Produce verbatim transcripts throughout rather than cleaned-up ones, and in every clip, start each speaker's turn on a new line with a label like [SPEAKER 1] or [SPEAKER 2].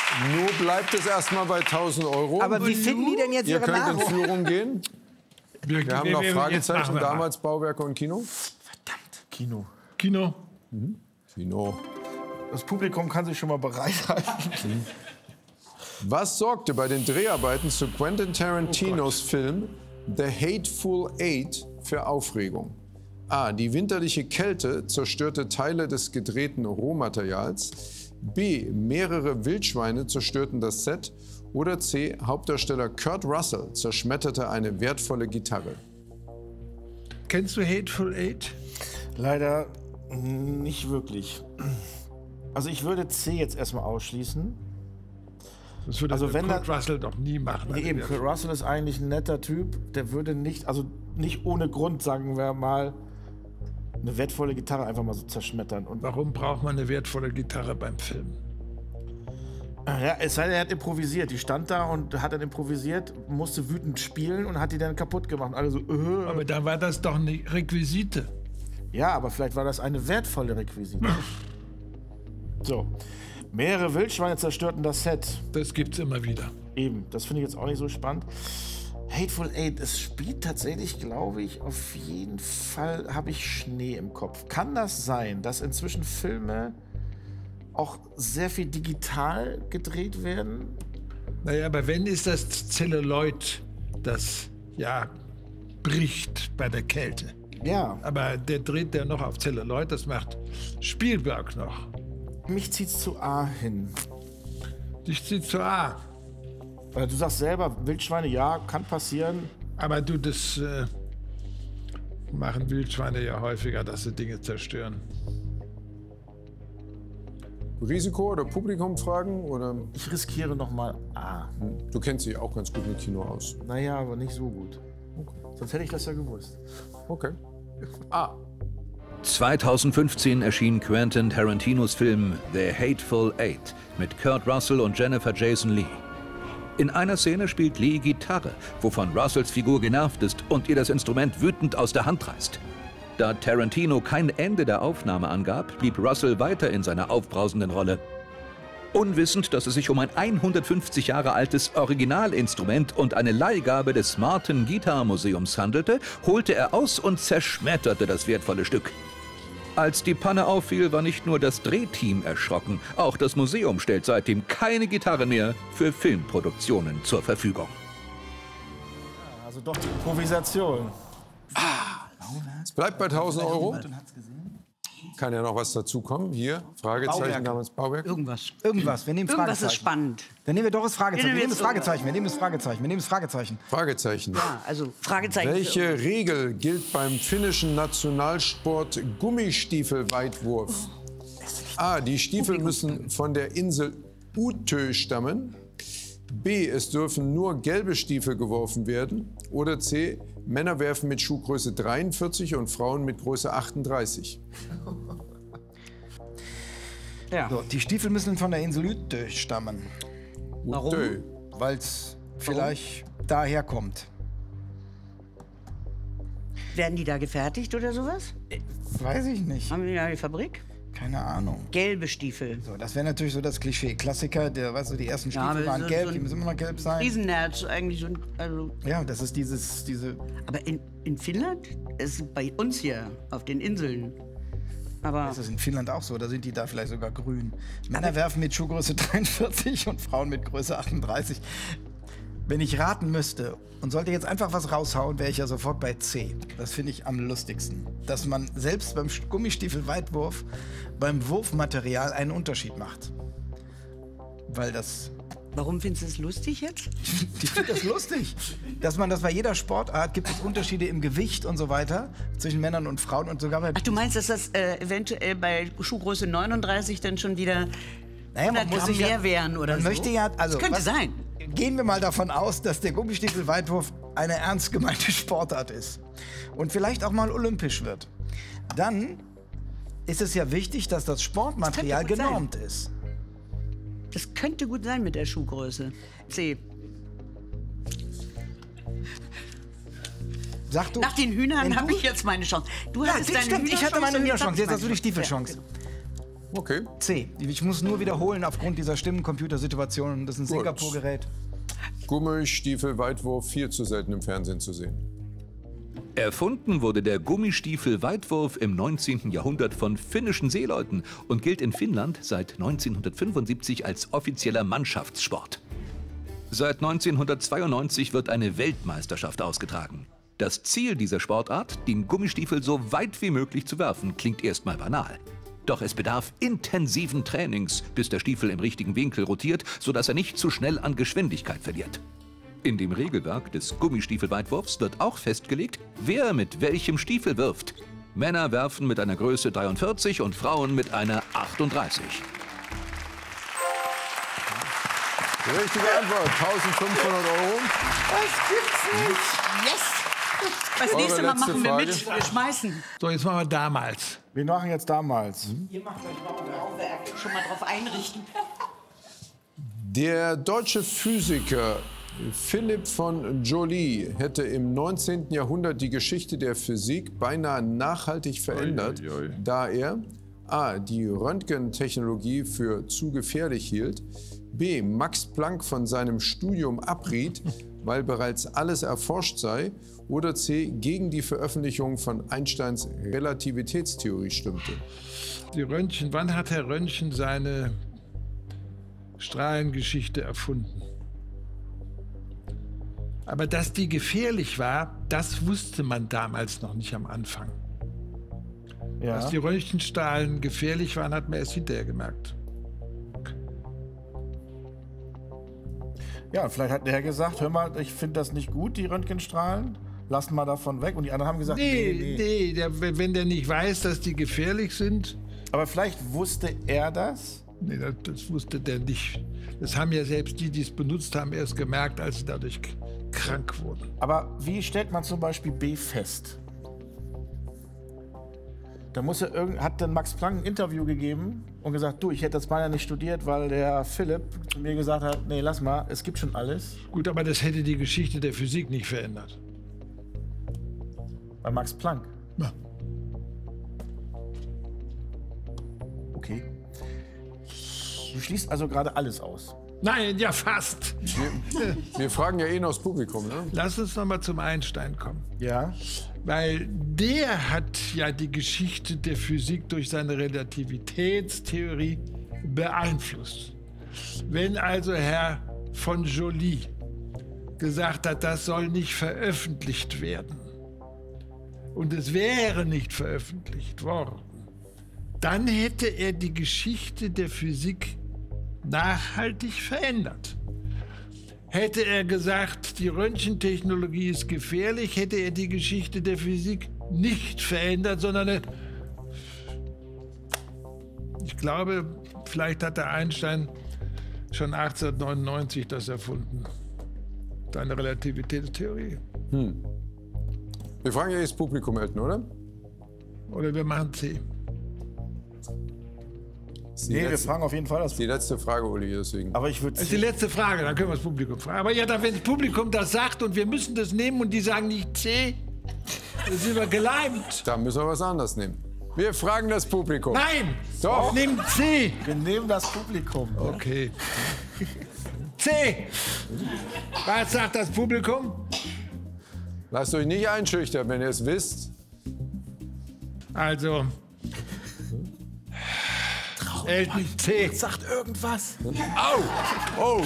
[SPEAKER 1] Nur bleibt es erstmal bei tausend Euro.
[SPEAKER 2] Aber wie finden die denn jetzt
[SPEAKER 1] Ihr
[SPEAKER 2] ihre
[SPEAKER 1] könnt
[SPEAKER 2] Nahrung?
[SPEAKER 1] in Führung gehen. Wir, wir haben noch Fragezeichen, damals Bauwerke und Kino.
[SPEAKER 3] Verdammt. Kino.
[SPEAKER 4] Kino.
[SPEAKER 1] Mhm. Kino.
[SPEAKER 3] Das Publikum kann sich schon mal bereithalten.
[SPEAKER 1] Mhm. Was sorgte bei den Dreharbeiten zu Quentin Tarantinos oh Film The Hateful Eight für Aufregung? A. Die winterliche Kälte zerstörte Teile des gedrehten Rohmaterials. B. Mehrere Wildschweine zerstörten das Set. Oder C. Hauptdarsteller Kurt Russell zerschmetterte eine wertvolle Gitarre.
[SPEAKER 4] Kennst du Hateful Eight?
[SPEAKER 3] Leider nicht wirklich. Also ich würde C jetzt erstmal ausschließen.
[SPEAKER 4] Das würde
[SPEAKER 3] also wenn
[SPEAKER 4] Kurt Russell doch nie machen.
[SPEAKER 3] Nee, eben, Kurt Russell ist eigentlich ein netter Typ. Der würde nicht, also nicht ohne Grund, sagen wir mal, eine wertvolle Gitarre einfach mal so zerschmettern. Und
[SPEAKER 4] warum braucht man eine wertvolle Gitarre beim Film?
[SPEAKER 3] Ja, es sei denn, er hat improvisiert. Die stand da und hat dann improvisiert, musste wütend spielen und hat die dann kaputt gemacht. Alle so, äh.
[SPEAKER 4] Aber dann war das doch eine Requisite.
[SPEAKER 3] Ja, aber vielleicht war das eine wertvolle Requisite. So. Mehrere Wildschweine zerstörten das Set.
[SPEAKER 4] Das gibt's immer wieder.
[SPEAKER 3] Eben, das finde ich jetzt auch nicht so spannend. Hateful Eight, es spielt tatsächlich, glaube ich, auf jeden Fall habe ich Schnee im Kopf. Kann das sein, dass inzwischen Filme auch sehr viel digital gedreht werden?
[SPEAKER 4] Naja, aber wenn ist das Zelluloid, das ja bricht bei der Kälte.
[SPEAKER 3] Ja.
[SPEAKER 4] Aber der dreht der noch auf Zelluloid, das macht Spielberg noch.
[SPEAKER 3] Mich zieht's zu A hin.
[SPEAKER 4] Dich zieht's zu A.
[SPEAKER 3] Weil du sagst selber, Wildschweine, ja, kann passieren.
[SPEAKER 4] Aber du, das äh, machen Wildschweine ja häufiger, dass sie Dinge zerstören.
[SPEAKER 1] Risiko oder Publikumfragen? Oder?
[SPEAKER 3] Ich riskiere nochmal A.
[SPEAKER 1] Du kennst dich auch ganz gut mit Kino aus.
[SPEAKER 3] Naja, aber nicht so gut. Okay. Sonst hätte ich das ja gewusst.
[SPEAKER 1] Okay. A.
[SPEAKER 5] zweitausendfünfzehn erschien Quentin Tarantinos Film The Hateful Eight mit Kurt Russell und Jennifer Jason Leigh. In einer Szene spielt Leigh Gitarre, wovon Russells Figur genervt ist und ihr das Instrument wütend aus der Hand reißt. Da Tarantino kein Ende der Aufnahme angab, blieb Russell weiter in seiner aufbrausenden Rolle. Unwissend, dass es sich um ein hundertfünfzig Jahre altes Originalinstrument und eine Leihgabe des Martin Guitar Museums handelte, holte er aus und zerschmetterte das wertvolle Stück. Als die Panne auffiel, war nicht nur das Drehteam erschrocken, auch das Museum stellt seitdem keine Gitarre mehr für Filmproduktionen zur Verfügung.
[SPEAKER 3] Also doch die Improvisation.
[SPEAKER 1] Ah, es bleibt bei tausend Euro. Kann ja noch was dazukommen. Hier, Fragezeichen,
[SPEAKER 2] Bauwerke.
[SPEAKER 1] damals Bauwerk.
[SPEAKER 2] Irgendwas. Irgendwas. Wir nehmen
[SPEAKER 6] Irgendwas
[SPEAKER 2] Fragezeichen.
[SPEAKER 6] ist spannend.
[SPEAKER 2] Dann nehmen wir doch das Fragezeichen. Wir
[SPEAKER 6] Wir
[SPEAKER 2] nehmen
[SPEAKER 6] nehmen
[SPEAKER 2] das Fragezeichen. Wir nehmen das Fragezeichen. Wir nehmen das Fragezeichen.
[SPEAKER 1] Fragezeichen.
[SPEAKER 6] Ja, also Fragezeichen.
[SPEAKER 1] Welche Regel gilt beim finnischen Nationalsport Gummistiefelweitwurf? A. Die Stiefel müssen von der Insel Utö stammen. B. Es dürfen nur gelbe Stiefel geworfen werden. Oder C. Männer werfen mit Schuhgröße dreiundvierzig und Frauen mit Größe achtunddreißig.
[SPEAKER 2] Ja. So, die Stiefel müssen von der Insel Utö stammen.
[SPEAKER 6] Warum?
[SPEAKER 1] Utö.
[SPEAKER 2] Weil es vielleicht daher kommt.
[SPEAKER 6] Werden die da gefertigt oder sowas?
[SPEAKER 2] Weiß ich nicht.
[SPEAKER 6] Haben die da die Fabrik?
[SPEAKER 2] Keine Ahnung.
[SPEAKER 6] Gelbe Stiefel.
[SPEAKER 2] So, das wäre natürlich so das Klischee. Klassiker, der, weißt du, die ersten
[SPEAKER 6] Ja,
[SPEAKER 2] Stiefel
[SPEAKER 6] aber
[SPEAKER 2] waren
[SPEAKER 6] so-
[SPEAKER 2] gelb,
[SPEAKER 6] so
[SPEAKER 2] die
[SPEAKER 6] ein
[SPEAKER 2] müssen immer noch gelb sein.
[SPEAKER 6] Riesennerz eigentlich. Und, also,
[SPEAKER 2] Ja, das ist dieses, diese.
[SPEAKER 6] aber in, in Finnland? Es ist bei uns hier auf den Inseln. Aber
[SPEAKER 2] Das ist in Finnland auch so, da sind die da vielleicht sogar grün. Männer werfen mit Schuhgröße dreiundvierzig und Frauen mit Größe achtunddreißig. Wenn ich raten müsste und sollte jetzt einfach was raushauen, wäre ich ja sofort bei C. Das finde ich am lustigsten. Dass man selbst beim Gummistiefelweitwurf beim Wurfmaterial einen Unterschied macht. Weil das...
[SPEAKER 6] warum findest du es lustig jetzt?
[SPEAKER 2] Ich finde das lustig, dass man das bei jeder Sportart gibt es Unterschiede im Gewicht und so weiter zwischen Männern und Frauen und sogar bei...
[SPEAKER 6] Ach, du meinst, dass das äh, eventuell bei Schuhgröße neununddreißig dann schon wieder
[SPEAKER 2] Naja, man
[SPEAKER 6] hundert
[SPEAKER 2] muss
[SPEAKER 6] Gramm
[SPEAKER 2] sich ja,
[SPEAKER 6] mehr wären oder
[SPEAKER 2] man
[SPEAKER 6] so?
[SPEAKER 2] möchte ja, also
[SPEAKER 6] das könnte
[SPEAKER 2] was,
[SPEAKER 6] sein.
[SPEAKER 2] Gehen wir mal davon aus, dass der Gummistiefelweitwurf eine ernst gemeinte Sportart ist und vielleicht auch mal olympisch wird. Dann ist es ja wichtig, dass das Sportmaterial
[SPEAKER 6] Das könnte gut
[SPEAKER 2] genormt ist.
[SPEAKER 6] Das könnte gut sein mit der Schuhgröße. C.
[SPEAKER 2] Sag du,
[SPEAKER 6] Nach den
[SPEAKER 2] wenn
[SPEAKER 6] Hühnern
[SPEAKER 2] du-
[SPEAKER 6] habe ich jetzt meine Chance. Du
[SPEAKER 2] Ja,
[SPEAKER 6] hattest
[SPEAKER 2] die-
[SPEAKER 6] deine
[SPEAKER 2] stimmt, ich hatte
[SPEAKER 6] Hühnerchance
[SPEAKER 2] meine
[SPEAKER 6] und
[SPEAKER 2] Hühnerchance, jetzt hast du die
[SPEAKER 6] habe ich meine
[SPEAKER 2] Stiefelchance.
[SPEAKER 1] Okay.
[SPEAKER 2] C. Ich muss nur wiederholen aufgrund dieser Stimmencomputersituation. Das ist ein
[SPEAKER 1] Gut.
[SPEAKER 2] Singapur-Gerät.
[SPEAKER 1] Gummistiefel-Weitwurf viel zu selten im Fernsehen zu sehen.
[SPEAKER 5] Erfunden wurde der Gummistiefel-Weitwurf im neunzehnten Jahrhundert von finnischen Seeleuten und gilt in Finnland seit neunzehnhundertfünfundsiebzig als offizieller Mannschaftssport. Seit neunzehnhundertzweiundneunzig wird eine Weltmeisterschaft ausgetragen. Das Ziel dieser Sportart, den Gummistiefel so weit wie möglich zu werfen, klingt erstmal banal. Doch es bedarf intensiven Trainings, bis der Stiefel im richtigen Winkel rotiert, sodass er nicht zu schnell an Geschwindigkeit verliert. In dem Regelwerk des Gummistiefelweitwurfs wird auch festgelegt, wer mit welchem Stiefel wirft. Männer werfen mit einer Größe dreiundvierzig und Frauen mit einer achtunddreißig.
[SPEAKER 1] Richtige Antwort, eintausendfünfhundert Euro.
[SPEAKER 6] Das gibt's nicht. Yes! Das
[SPEAKER 1] Eure
[SPEAKER 6] nächste Mal
[SPEAKER 1] letzte
[SPEAKER 6] machen wir
[SPEAKER 1] Frage.
[SPEAKER 6] mit. Wir schmeißen.
[SPEAKER 4] So, jetzt machen wir damals.
[SPEAKER 3] Wir machen jetzt damals.
[SPEAKER 6] Ihr macht euch mal euer Bauwerk schon mal drauf einrichten.
[SPEAKER 1] Der deutsche Physiker Philipp von Joly hätte im neunzehnten Jahrhundert die Geschichte der Physik beinahe nachhaltig verändert,
[SPEAKER 7] Ui, ui, ui.
[SPEAKER 1] da er a. die Röntgentechnologie für zu gefährlich hielt, b. Max Planck von seinem Studium abriet, weil bereits alles erforscht sei, oder c. gegen die Veröffentlichung von Einsteins Relativitätstheorie stimmte.
[SPEAKER 4] Die Röntgen, wann hat Herr Röntgen seine Strahlengeschichte erfunden? Aber dass die gefährlich war, das wusste man damals noch nicht am Anfang.
[SPEAKER 3] Ja.
[SPEAKER 4] Dass die Röntgenstrahlen gefährlich waren, hat man erst hinterher gemerkt.
[SPEAKER 3] Ja, vielleicht hat der Herr gesagt, hör mal, ich finde das nicht gut, die Röntgenstrahlen. Lass mal davon weg. Und die anderen haben gesagt,
[SPEAKER 4] Nee,
[SPEAKER 3] nee, nee.
[SPEAKER 4] nee, der, wenn der nicht weiß, dass die gefährlich sind,
[SPEAKER 3] Aber vielleicht wusste er das.
[SPEAKER 4] nee, das, das wusste der nicht. Das haben ja selbst die, die es benutzt haben, erst gemerkt, als sie dadurch k- krank wurden.
[SPEAKER 3] Aber wie stellt man zum Beispiel B fest? Da muss er irgend, hat dann Max Planck ein Interview gegeben und gesagt, du, ich hätte das beinahe nicht studiert, weil der Philipp zu mir gesagt hat, nee, lass mal, es gibt schon alles.
[SPEAKER 4] Gut, aber das hätte die Geschichte der Physik nicht verändert.
[SPEAKER 3] Bei Max Planck.
[SPEAKER 4] Ja.
[SPEAKER 3] Okay. Du schließt also gerade alles aus.
[SPEAKER 4] Nein, ja fast.
[SPEAKER 1] Wir, wir fragen ja eh noch das Publikum, ne?
[SPEAKER 4] Lass uns noch mal zum Einstein kommen.
[SPEAKER 3] Ja.
[SPEAKER 4] Weil der hat ja die Geschichte der Physik durch seine Relativitätstheorie beeinflusst. Wenn also Herr von Joly gesagt hat, das soll nicht veröffentlicht werden und es wäre nicht veröffentlicht worden, dann hätte er die Geschichte der Physik nachhaltig verändert. Hätte er gesagt, die Röntgentechnologie ist gefährlich, hätte er die Geschichte der Physik nicht verändert, sondern er ich glaube, vielleicht hat der Einstein schon achtzehnhundertneunundneunzig das erfunden. Seine Relativitätstheorie.
[SPEAKER 1] Wir fragen ja eh das Publikum, Elton, oder?
[SPEAKER 4] Oder wir machen C.
[SPEAKER 1] Das ist die
[SPEAKER 3] Nee, wir
[SPEAKER 1] letzte,
[SPEAKER 3] fragen auf jeden Fall das.
[SPEAKER 1] die letzte Frage, Uli, deswegen.
[SPEAKER 3] Aber ich würde
[SPEAKER 4] Das ist die letzte Frage, dann können wir das Publikum fragen. Aber ja, dann, wenn das Publikum das sagt und wir müssen das nehmen und die sagen nicht C, dann sind wir geleimt.
[SPEAKER 1] Da müssen wir was anderes nehmen. Wir fragen das Publikum.
[SPEAKER 4] Nein!
[SPEAKER 1] Doch.
[SPEAKER 4] Nimm C!
[SPEAKER 3] Wir nehmen das Publikum.
[SPEAKER 4] Okay. C! Was sagt das Publikum?
[SPEAKER 1] Lasst euch nicht einschüchtern, wenn ihr es wisst.
[SPEAKER 4] Also. Elton C.
[SPEAKER 3] Sagt irgendwas.
[SPEAKER 1] Au! Oh!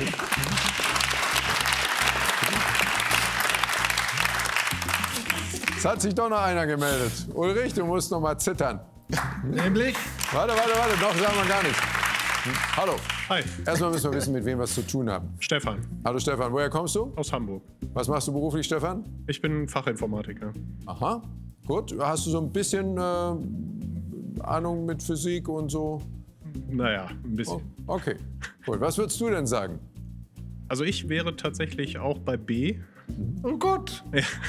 [SPEAKER 1] Es hat sich doch noch einer gemeldet. Ulrich, du musst noch mal zittern.
[SPEAKER 4] Nämlich?
[SPEAKER 1] Warte, warte, warte, noch sagen wir gar nicht. Hm? Hallo.
[SPEAKER 7] Hi,
[SPEAKER 1] Erstmal müssen wir wissen, mit wem wir es zu tun haben.
[SPEAKER 7] Stefan
[SPEAKER 1] Hallo Stefan, woher kommst du?
[SPEAKER 7] aus Hamburg.
[SPEAKER 1] Was machst du beruflich, Stefan?
[SPEAKER 7] Ich bin Fachinformatiker.
[SPEAKER 1] Aha, gut. Hast du so ein bisschen äh, Ahnung mit Physik und so?
[SPEAKER 7] Naja, ein bisschen.
[SPEAKER 1] Oh, okay, gut. Was würdest du denn sagen?
[SPEAKER 7] Also ich wäre tatsächlich auch bei B.
[SPEAKER 4] Oh Gott!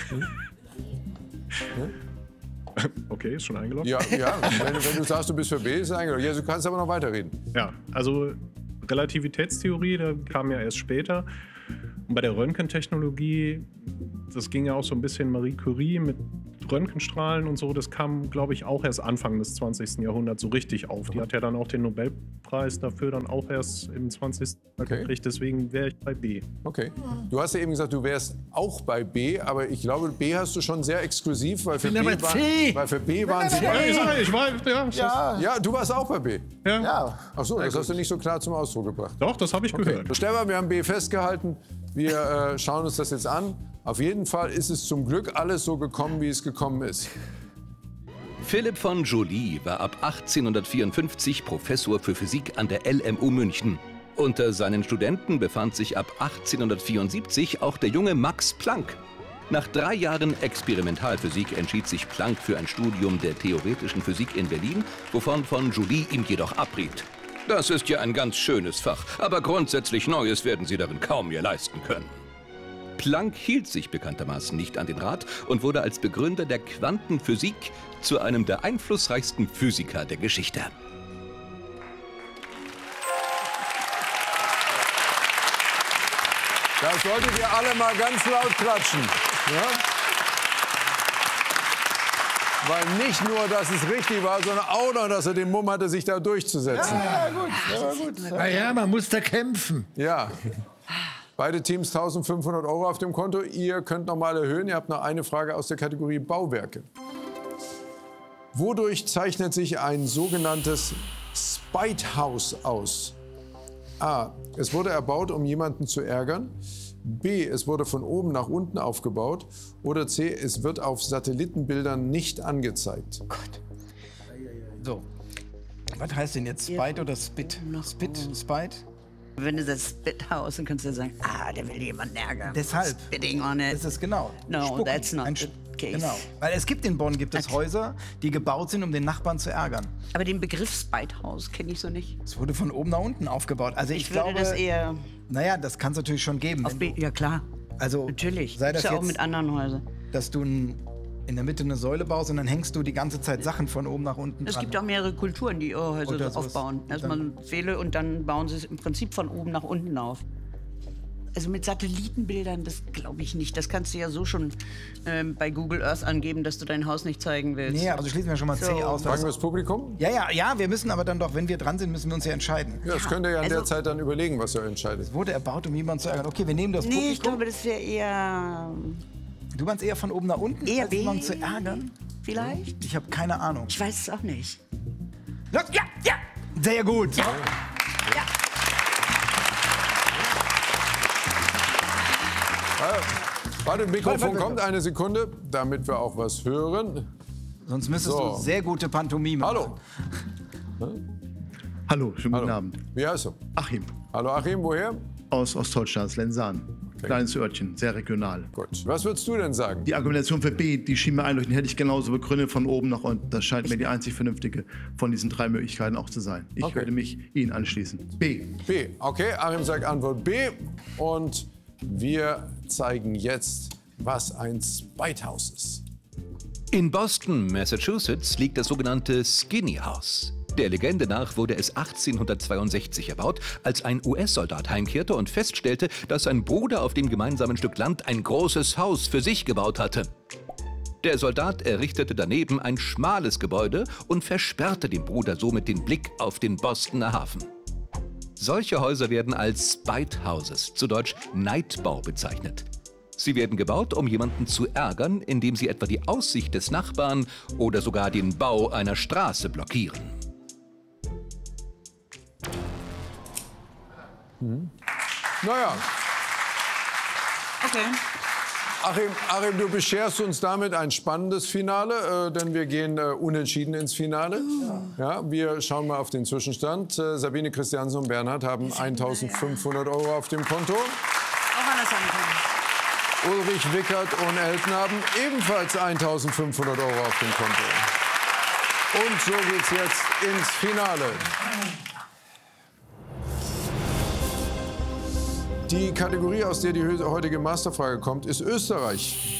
[SPEAKER 7] Okay, ist schon eingeloggt.
[SPEAKER 1] Ja, ja. Wenn, wenn du sagst, du bist für B, ist es eigentlich. Ja, du kannst aber noch weiterreden.
[SPEAKER 7] Ja, also Relativitätstheorie, da kam ja erst später. Und bei der Röntgentechnologie, das ging ja auch so ein bisschen Marie Curie mit Röntgenstrahlen und so, das kam, glaube ich, auch erst Anfang des zwanzigsten Jahrhunderts so richtig auf. Die hat ja dann auch den Nobelpreis dafür dann auch erst im zwanzigsten
[SPEAKER 1] Okay.
[SPEAKER 7] gekriegt, deswegen wäre ich bei B.
[SPEAKER 1] Okay. Du hast ja eben gesagt, du wärst auch bei B, aber ich glaube, B hast du schon sehr exklusiv, weil für,
[SPEAKER 4] bin
[SPEAKER 1] B,
[SPEAKER 4] aber
[SPEAKER 1] war,
[SPEAKER 4] C.
[SPEAKER 1] weil für B waren sie...
[SPEAKER 7] Ja, ich, sag, ich war, ja,
[SPEAKER 3] Ja,
[SPEAKER 1] Ja, du warst auch bei B.
[SPEAKER 7] ja.
[SPEAKER 3] ja.
[SPEAKER 1] Ach so, das hast du nicht so klar zum Ausdruck gebracht.
[SPEAKER 7] Doch, das habe ich
[SPEAKER 1] Okay.
[SPEAKER 7] gehört.
[SPEAKER 1] Stefan, wir haben B festgehalten. Wir äh, schauen uns das jetzt an. Auf jeden Fall ist es zum Glück alles so gekommen, wie es gekommen ist.
[SPEAKER 5] Philipp von Joly war ab achtzehnhundertvierundfünfzig Professor für Physik an der L M U München. Unter seinen Studenten befand sich ab achtzehnhundertvierundsiebzig auch der junge Max Planck. Nach drei Jahren Experimentalphysik entschied sich Planck für ein Studium der theoretischen Physik in Berlin, wovon von Joly ihm jedoch abriet. Das ist ja ein ganz schönes Fach, aber grundsätzlich Neues werden Sie darin kaum mehr leisten können. Planck hielt sich bekanntermaßen nicht an den Rat und wurde als Begründer der Quantenphysik zu einem der einflussreichsten Physiker der Geschichte.
[SPEAKER 1] Da solltet ihr alle mal ganz laut klatschen. Ja? Weil nicht nur, dass es richtig war, sondern auch noch, dass er den Mumm hatte, sich da durchzusetzen.
[SPEAKER 2] Ja, gut, ja, gut.
[SPEAKER 4] Na ja, man muss da kämpfen.
[SPEAKER 1] Ja. Beide Teams eintausendfünfhundert Euro auf dem Konto. Ihr könnt noch mal erhöhen. Ihr habt noch eine Frage aus der Kategorie Bauwerke. Wodurch zeichnet sich ein sogenanntes Spite House aus? A. Es wurde erbaut, um jemanden zu ärgern. B. Es wurde von oben nach unten aufgebaut. Oder C. Es wird auf Satellitenbildern nicht angezeigt.
[SPEAKER 2] So. Was heißt denn jetzt Spite oder Spit? Spit? Spite?
[SPEAKER 6] Wenn du das Spit haust, dann kannst du sagen, ah, der will jemanden ärgern.
[SPEAKER 2] Deshalb.
[SPEAKER 6] Spitting on it.
[SPEAKER 2] Das ist genau.
[SPEAKER 6] No,
[SPEAKER 2] Spucken.
[SPEAKER 6] that's not
[SPEAKER 2] Ein
[SPEAKER 6] the
[SPEAKER 2] Sch-
[SPEAKER 6] case.
[SPEAKER 2] Genau. Weil es gibt in Bonn gibt es
[SPEAKER 6] Okay.
[SPEAKER 2] Häuser, die gebaut sind, um den Nachbarn zu ärgern.
[SPEAKER 6] Aber den Begriff Spite-Haus kenne ich so nicht.
[SPEAKER 2] Es wurde von oben nach unten aufgebaut. Also ich,
[SPEAKER 6] Ich würde
[SPEAKER 2] glaube,
[SPEAKER 6] das eher
[SPEAKER 2] naja, das kann es natürlich schon geben.
[SPEAKER 6] auf
[SPEAKER 2] wenn
[SPEAKER 6] B. Ja, klar.
[SPEAKER 2] du- Also
[SPEAKER 6] Natürlich.
[SPEAKER 2] sei
[SPEAKER 6] Gibt's
[SPEAKER 2] das
[SPEAKER 6] ja auch
[SPEAKER 2] jetzt,
[SPEAKER 6] mit anderen Häusern.
[SPEAKER 2] dass du ein, in der Mitte eine Säule baust und dann hängst du die ganze Zeit Sachen von oben nach unten
[SPEAKER 6] Es
[SPEAKER 2] dran.
[SPEAKER 6] gibt auch mehrere Kulturen, die ihre Häuser
[SPEAKER 2] Oder
[SPEAKER 6] so
[SPEAKER 2] sowas.
[SPEAKER 6] aufbauen. Erstmal Pfähle und dann bauen sie es im Prinzip von oben nach unten auf. Also mit Satellitenbildern, das glaube ich nicht. Das kannst du ja so schon ähm, bei Google Earth angeben, dass du dein Haus nicht zeigen willst.
[SPEAKER 2] Nee, also schließen wir schon mal C
[SPEAKER 6] So.
[SPEAKER 2] aus. weil
[SPEAKER 1] Fragen wir
[SPEAKER 2] das-
[SPEAKER 1] das Publikum?
[SPEAKER 2] Ja, ja, ja, wir müssen aber dann doch, wenn wir dran sind, müssen wir uns ja entscheiden.
[SPEAKER 1] Ja, das könnt ihr ja in der
[SPEAKER 6] also-
[SPEAKER 1] Zeit dann überlegen, was ihr entscheidet.
[SPEAKER 2] Wurde erbaut, um jemanden zu ärgern. Okay, wir nehmen das
[SPEAKER 6] Nee, ich
[SPEAKER 2] Publikum.
[SPEAKER 6] glaube, das wäre eher,
[SPEAKER 2] Du meinst eher von oben nach unten,
[SPEAKER 6] eher
[SPEAKER 2] als
[SPEAKER 6] B.
[SPEAKER 2] jemanden zu ärgern?
[SPEAKER 6] Vielleicht?
[SPEAKER 2] Ich habe keine Ahnung.
[SPEAKER 6] Ich weiß es auch nicht.
[SPEAKER 2] Los, ja, ja! Sehr gut.
[SPEAKER 1] Warte, Mikrofon
[SPEAKER 2] Warte, warte,
[SPEAKER 1] kommt, eine Sekunde, damit wir auch was hören.
[SPEAKER 2] Sonst müsstest
[SPEAKER 1] So.
[SPEAKER 2] du sehr gute Pantomime
[SPEAKER 1] Hallo,
[SPEAKER 8] Hallo, schönen
[SPEAKER 1] Hallo.
[SPEAKER 8] guten Abend.
[SPEAKER 1] Wie heißt du?
[SPEAKER 8] Achim
[SPEAKER 1] Hallo Achim, woher?
[SPEAKER 8] aus Ostholstein, Lenzahn. Kleines Örtchen, sehr regional.
[SPEAKER 1] Gut. Was würdest du denn sagen?
[SPEAKER 8] Die Argumentation für B, die schien mir einleuchtend, hätte ich genauso begründet von oben nach unten. Das scheint mir die einzig vernünftige von diesen drei Möglichkeiten auch zu sein. Ich
[SPEAKER 1] Okay.
[SPEAKER 8] würde mich Ihnen anschließen. B.
[SPEAKER 1] B. Okay, Achim sagt Antwort B. Und wir zeigen jetzt, was ein Spite House ist.
[SPEAKER 5] In Boston, Massachusetts, liegt das sogenannte Skinny House. Der Legende nach wurde es achtzehnhundertzweiundsechzig erbaut, als ein U S-Soldat heimkehrte und feststellte, dass sein Bruder auf dem gemeinsamen Stück Land ein großes Haus für sich gebaut hatte. Der Soldat errichtete daneben ein schmales Gebäude und versperrte dem Bruder somit den Blick auf den Bostoner Hafen. Solche Häuser werden als Spite Houses, zu Deutsch Neidbau, bezeichnet. Sie werden gebaut, um jemanden zu ärgern, indem sie etwa die Aussicht des Nachbarn oder sogar den Bau einer Straße blockieren.
[SPEAKER 1] Naja,
[SPEAKER 6] Okay.
[SPEAKER 1] Achim, Achim, du bescherst uns damit ein spannendes Finale, äh, denn wir gehen äh, unentschieden ins Finale. Ja, wir schauen mal auf den Zwischenstand. Äh, Sabine, Christiansen und Bernhard haben eintausendfünfhundert Euro auf dem Konto.
[SPEAKER 6] Auch anders angefangen.
[SPEAKER 1] Ulrich, Wickert und Elton haben ebenfalls eintausendfünfhundert Euro auf dem Konto. Und so geht's jetzt ins Finale. Die Kategorie, aus der die heutige Masterfrage kommt, ist Österreich.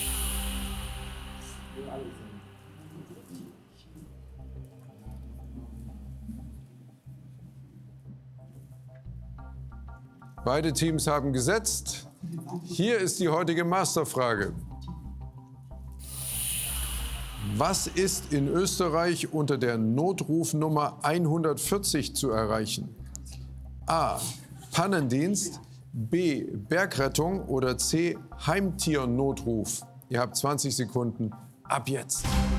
[SPEAKER 1] Beide Teams haben gesetzt. Hier ist die heutige Masterfrage. Was ist in Österreich unter der Notrufnummer hundertvierzig zu erreichen? A. Pannendienst, B. Bergrettung oder C. Heimtiernotruf? Ihr habt zwanzig Sekunden ab jetzt.